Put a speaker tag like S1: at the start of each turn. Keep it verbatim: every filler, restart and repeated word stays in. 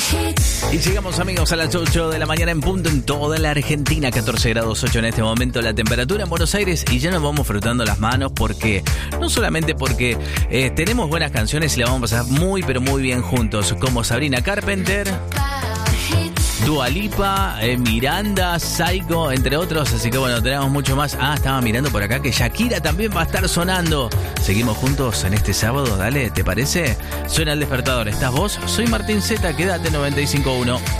S1: Y llegamos, amigos, a las ocho de la mañana en punto en toda la Argentina. catorce grados ocho en este momento la temperatura en Buenos Aires. Y ya nos vamos frotando las manos porque, no solamente porque eh, tenemos buenas canciones y la vamos a pasar muy pero muy bien juntos, como Sabrina Carpenter, Dua Lipa, eh, Miranda, Psycho, entre otros. Así que bueno, tenemos mucho más. Ah, estaba mirando por acá que Shakira también va a estar sonando. Seguimos juntos en este sábado, dale, ¿te parece? Suena el despertador, ¿estás vos? Soy Martín Zeta, quédate en noventa y cinco punto uno.